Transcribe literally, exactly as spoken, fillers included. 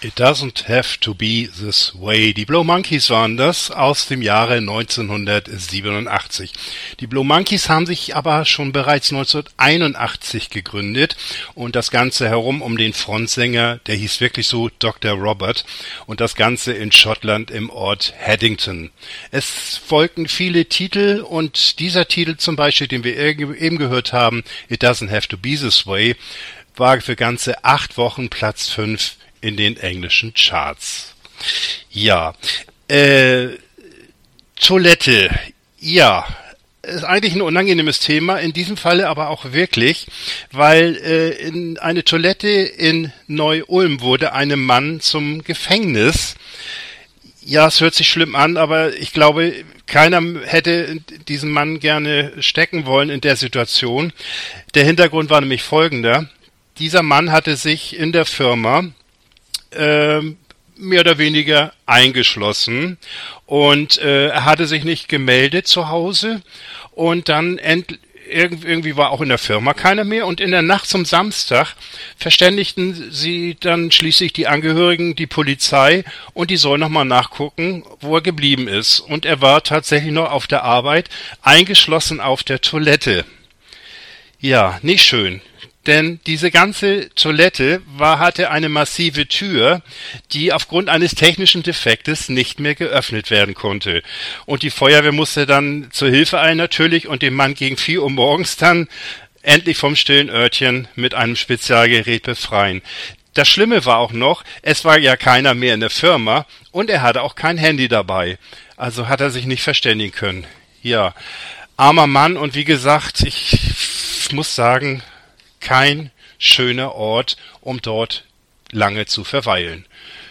It doesn't have to be this way. Die Blow Monkeys waren das aus dem Jahre neunzehnhundertsiebenundachtzig. Die Blow Monkeys haben sich aber schon bereits neunzehnhunderteinundachtzig gegründet und das Ganze herum um den Frontsänger, der hieß wirklich so Doktor Robert, und das Ganze in Schottland im Ort Haddington. Es folgten viele Titel und dieser Titel zum Beispiel, den wir eben gehört haben, It doesn't have to be this way, war für ganze acht Wochen Platz fünf in den englischen Charts. Ja, äh, Toilette, ja, ist eigentlich ein unangenehmes Thema, in diesem Falle aber auch wirklich, weil äh, in eine Toilette in Neu-Ulm wurde einem Mann zum Gefängnis. Ja, es hört sich schlimm an, aber ich glaube, keiner hätte diesen Mann gerne stecken wollen in der Situation. Der Hintergrund war nämlich folgender. Dieser Mann hatte sich in der Firma äh, mehr oder weniger eingeschlossen und äh, er hatte sich nicht gemeldet zu Hause und dann end, irgendwie war auch in der Firma keiner mehr und in der Nacht zum Samstag verständigten sie dann schließlich die Angehörigen, die Polizei, und die soll nochmal nachgucken, wo er geblieben ist. Und er war tatsächlich noch auf der Arbeit, eingeschlossen auf der Toilette. Ja, nicht schön. Denn diese ganze Toilette war, hatte eine massive Tür, die aufgrund eines technischen Defektes nicht mehr geöffnet werden konnte. Und die Feuerwehr musste dann zur Hilfe eilen natürlich und den Mann gegen vier Uhr morgens dann endlich vom stillen Örtchen mit einem Spezialgerät befreien. Das Schlimme war auch noch, es war ja keiner mehr in der Firma und er hatte auch kein Handy dabei. Also hat er sich nicht verständigen können. Ja, armer Mann, und wie gesagt, ich muss sagen, kein schöner Ort, um dort lange zu verweilen.